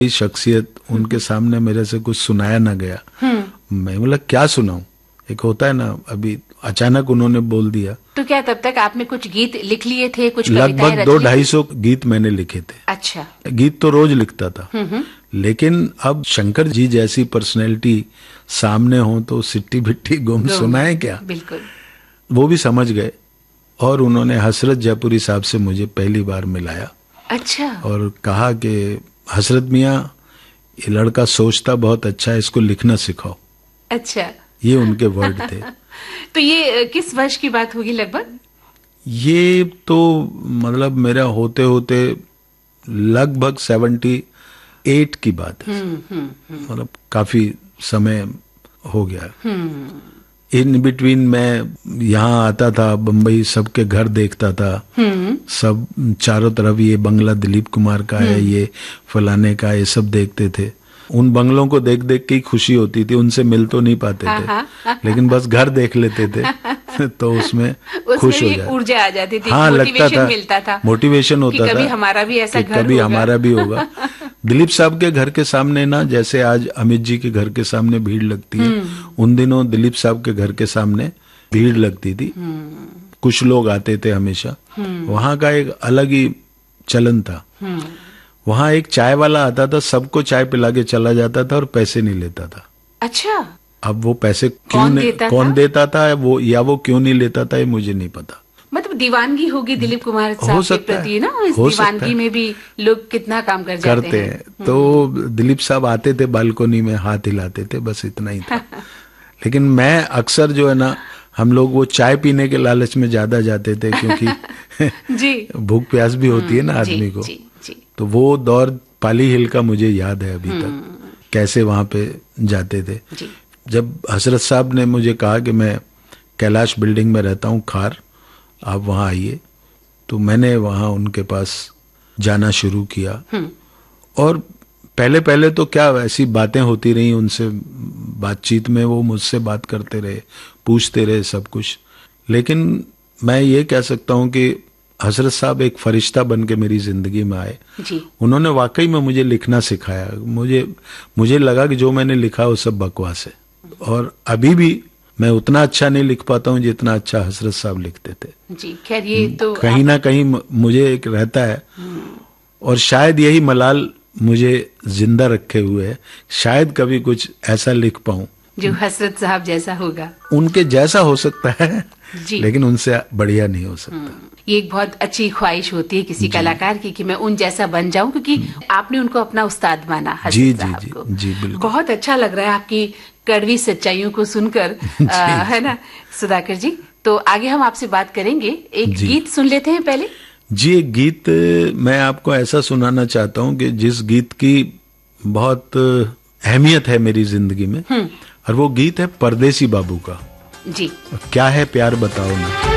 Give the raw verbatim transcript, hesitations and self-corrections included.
शख्सियत उनके सामने मेरे से कुछ सुनाया ना गया। मैं बोला क्या सुनाऊं, एक होता है ना, अभी अचानक उन्होंने बोल दिया। तो क्या तब तक आपने कुछ गीत लिख लिए थे, कुछ लगभग दो ढाई सौ गीत मैंने लिखे थे। अच्छा। गीत तो रोज लिखता था, लेकिन अब शंकर जी जैसी पर्सनैलिटी सामने हो तो सिट्टी बिट्टी गुम सुनाए क्या। बिल्कुल। वो भी समझ गए और उन्होंने हसरत जयपुरी साहब से मुझे पहली बार मिलाया। अच्छा। और कहा कि हसरत मियाँ, ये लड़का सोचता बहुत अच्छा है, इसको लिखना सिखाओ। अच्छा। ये उनके वर्ड थे। तो ये किस वर्ष की बात होगी लगभग? ये तो मतलब मेरा होते होते लगभग सेवेंटी एट की बात है। मतलब काफी समय हो गया। इन बिटवीन मैं यहाँ आता था, बम्बई सबके घर देखता था, सब चारों तरफ ये बंगला दिलीप कुमार का है, ये फलाने का, ये सब देखते थे। उन बंगलों को देख देख के ही खुशी होती थी, उनसे मिल तो नहीं पाते थे, लेकिन बस घर देख लेते थे तो उसमें खुश हो जाते, ऊर्जा आ जाती थी। हाँ, लगता था, मिलता था, मोटिवेशन होता था, कभी हमारा भी ऐसा घर कभी होगा। हमारा भी होगा। दिलीप साहब के घर के सामने ना, जैसे आज अमित जी के घर के सामने भीड़ लगती है, उन दिनों दिलीप साहब के घर के सामने भीड़ लगती थी। कुछ लोग आते थे हमेशा। वहां का एक अलग ही चलन था। वहां एक चाय वाला आता था, सबको चाय पिला के चला जाता था और पैसे नहीं लेता था। अच्छा। अब वो पैसे क्यों कौन नहीं, देता कौन था? देता था वो, या वो क्यों नहीं लेता था, ये मुझे नहीं पता। मतलब दीवानगी होगी दिलीप कुमार साहब के प्रति ना, इस दीवानगी में भी लोग कितना काम कर जाते करते हैं। हैं। तो दिलीप साहब आते थे, बालकोनी में हाथ हिलाते थे, बस इतना ही था। लेकिन मैं अक्सर जो है ना, हम लोग वो चाय पीने के लालच में ज्यादा जाते थे, क्योंकि जी भूख प्यास भी होती है ना आदमी को। जी, जी। तो वो दौर पाली हिल का मुझे याद है अभी तक, कैसे वहां पे जाते थे। जी। जब हसरत साहब ने मुझे कहा कि मैं कैलाश बिल्डिंग में रहता हूँ खार, आप वहां आइए, तो मैंने वहां उनके पास जाना शुरू किया। और पहले पहले तो क्या ऐसी बातें होती रही उनसे, बातचीत में वो मुझसे बात करते रहे, पूछते रहे सब कुछ। लेकिन मैं ये कह सकता हूँ कि हसरत साहब एक फरिश्ता बन के मेरी जिंदगी में आए। जी। उन्होंने वाकई में मुझे लिखना सिखाया। मुझे मुझे लगा कि जो मैंने लिखा वो सब बकवास है, और अभी भी मैं उतना अच्छा नहीं लिख पाता हूँ जितना अच्छा हसरत साहब लिखते थे। जी। खैर ये तो कहीं ना कहीं मुझे एक रहता है, और शायद यही मलाल मुझे जिंदा रखे हुए है, शायद कभी कुछ ऐसा लिख पाऊं जो हसरत साहब जैसा होगा। उनके जैसा हो सकता है जी। लेकिन उनसे बढ़िया नहीं हो सकता। ये एक बहुत अच्छी ख्वाहिश होती है किसी कलाकार की कि मैं उन जैसा बन जाऊं, क्योंकि आपने उनको अपना उस्ताद माना हसरत जी, साहब जी, को। जी, बिल्कुल। बहुत अच्छा लग रहा है आपकी कड़वी सच्चाइयों को सुनकर, आ, है ना सुधाकर जी। तो आगे हम आपसे बात करेंगे, एक गीत सुन लेते हैं पहले। जी, एक गीत मैं आपको ऐसा सुनाना चाहता हूँ कि जिस गीत की बहुत अहमियत है मेरी जिंदगी में, और वो गीत है परदेसी बाबू का। जी। क्या है प्यार बताओ ना।